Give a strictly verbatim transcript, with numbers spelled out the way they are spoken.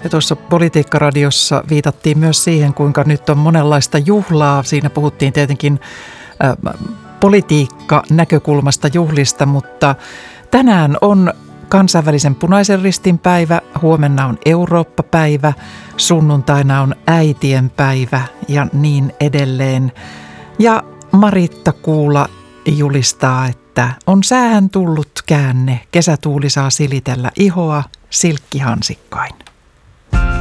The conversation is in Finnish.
Ja tuossa Politiikka-radiossa viitattiin myös siihen, kuinka nyt on monenlaista juhlaa. Siinä puhuttiin tietenkin ä, politiikka-näkökulmasta juhlista, mutta tänään on kansainvälisen punaisen ristin päivä, huomenna on Eurooppa-päivä, sunnuntaina on äitienpäivä ja niin edelleen. Ja Maritta Kuula julistaa, että on säähän tullut käänne, kesätuuli saa silitellä ihoa silkkihansikkain.